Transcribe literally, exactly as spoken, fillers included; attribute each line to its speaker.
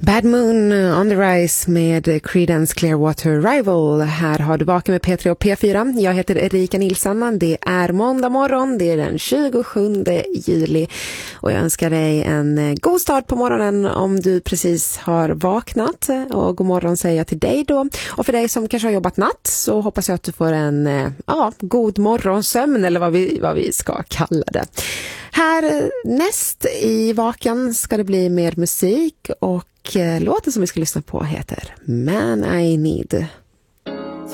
Speaker 1: Bad Moon on the Rise med Creedence Clearwater Rival. Här har du Vaken med P tre och P fyra. Jag heter Erika Nilsson. Det är måndag morgon. Det är den tjugosjunde juli. Och jag önskar dig en god start på morgonen om du precis har vaknat. Och god morgon säger jag till dig då. Och för dig som kanske har jobbat natt så hoppas jag att du får en ja, god morgonsömn eller vad vi, vad vi ska kalla det. Här näst i Vaken ska det bli mer musik och låten som vi ska lyssna på heter Man I Need.